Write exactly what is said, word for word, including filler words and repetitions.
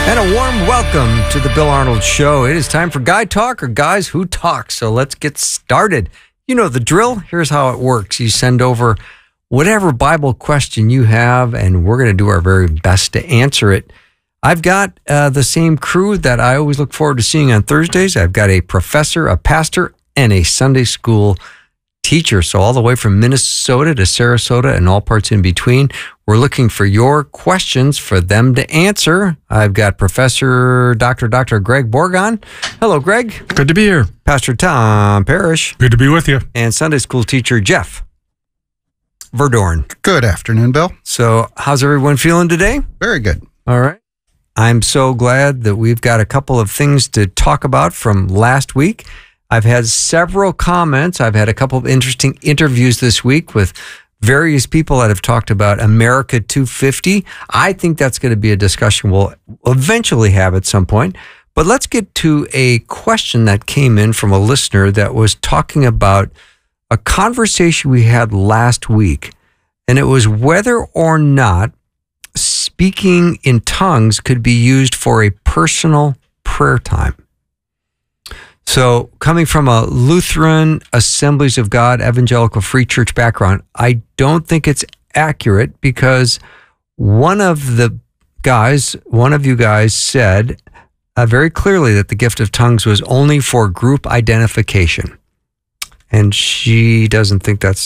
And a warm welcome to the Bill Arnold Show. It is time for Guy Talk, or Guys Who Talk. So let's get started. You know the drill. Here's how it works. You send over whatever Bible question you have, and we're going to do our very best to answer it. I've got uh, the same crew that I always look forward to seeing on Thursdays. I've got a professor, a pastor, and a Sunday school teacher. So all the way from Minnesota to Sarasota and all parts in between. We're looking for your questions for them to answer. I've got Professor Doctor Doctor Greg Borgon. Hello, Greg. Good to be here. Pastor Tom Parrish. Good to be with you. And Sunday school teacher Jeff Verdorn. Good afternoon, Bill. So how's everyone feeling today? Very good. All right. I'm so glad that we've got a couple of things to talk about from last week. I've had several comments. I've had a couple of interesting interviews this week with various people that have talked about America two fifty. I think that's going to be a discussion we'll eventually have at some point. But let's get to a question that came in from a listener that was talking about a conversation we had last week. And it was whether or not speaking in tongues could be used for a personal prayer time. So coming from a Lutheran Assemblies of God Evangelical Free Church background, I don't think it's accurate because one of the guys, one of you guys said uh, very clearly that the gift of tongues was only for group identification. And she doesn't think that's